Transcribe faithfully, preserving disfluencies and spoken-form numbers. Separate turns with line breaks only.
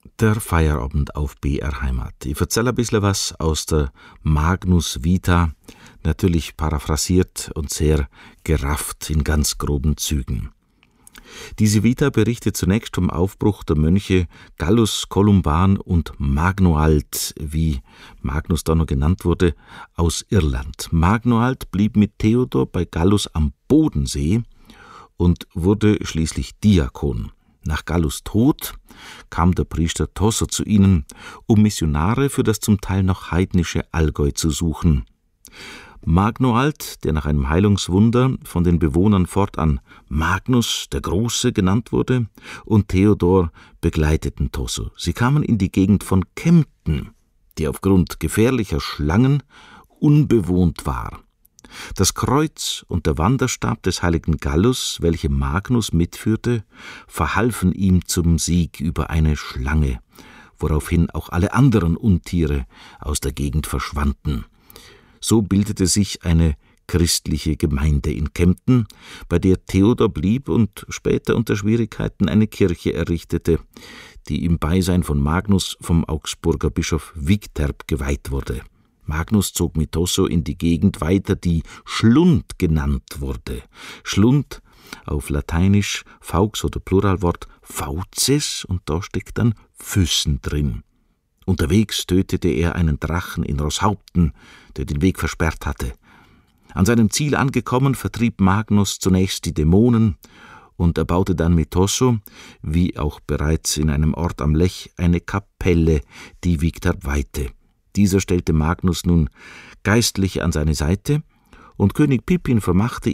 Der Feierabend auf B R Heimat. Ich erzähle ein bisschen was aus der Magnus Vita, natürlich paraphrasiert und sehr gerafft in ganz groben Zügen. Diese Vita berichtet zunächst vom Aufbruch der Mönche Gallus, Columban und Magnoald, wie Magnus da noch genannt wurde, aus Irland. Magnoald blieb mit Theodor bei Gallus am Bodensee und wurde schließlich Diakon. Nach Gallus Tod kam der Priester Tasso zu ihnen, um Missionare für das zum Teil noch heidnische Allgäu zu suchen. Magnoald, der nach einem Heilungswunder von den Bewohnern fortan Magnus der Große genannt wurde, und Theodor begleiteten Tasso. Sie kamen in die Gegend von Kempten, die aufgrund gefährlicher Schlangen unbewohnt war. Das Kreuz und der Wanderstab des heiligen Gallus, welche Magnus mitführte, verhalfen ihm zum Sieg über eine Schlange, woraufhin auch alle anderen Untiere aus der Gegend verschwanden. So bildete sich eine christliche Gemeinde in Kempten, bei der Theodor blieb und später unter Schwierigkeiten eine Kirche errichtete, die im Beisein von Magnus vom Augsburger Bischof Wigterp geweiht wurde. Magnus zog mit Tasso in die Gegend weiter, die Schlund genannt wurde. Schlund, auf Lateinisch Faux oder Pluralwort Fauces, und da steckt dann Füssen drin. Unterwegs tötete er einen Drachen in Rosshaupten, der den Weg versperrt hatte. An seinem Ziel angekommen, vertrieb Magnus zunächst die Dämonen und erbaute dann mit Tasso, wie auch bereits in einem Ort am Lech, eine Kapelle, die Wigterp weihte. Dieser stellte Magnus nun Geistliche an seine Seite, und König Pippin vermachte